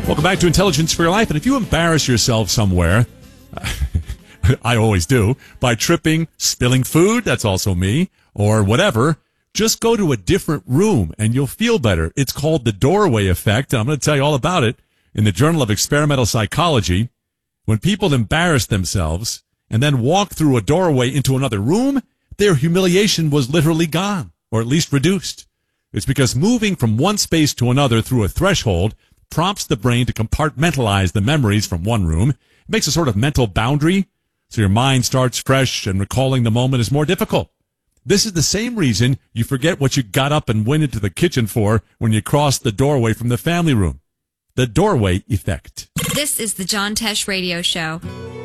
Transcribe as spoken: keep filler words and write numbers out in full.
Welcome back to Intelligence for Your Life. And if you embarrass yourself somewhere, I always do, by tripping, spilling food, that's also me, or whatever, just go to a different room and you'll feel better. It's called the doorway effect. And I'm going to tell you all about it in the Journal of Experimental Psychology. When people embarrass themselves and then walk through a doorway into another room, their humiliation was literally gone, or at least reduced. It's because moving from one space to another through a threshold prompts the brain to compartmentalize the memories from one room. It makes a sort of mental boundary, so your mind starts fresh and recalling the moment is more difficult. This is the same reason you forget what you got up and went into the kitchen for when you crossed the doorway from the family room. The doorway effect. This is the John Tesh Radio Show.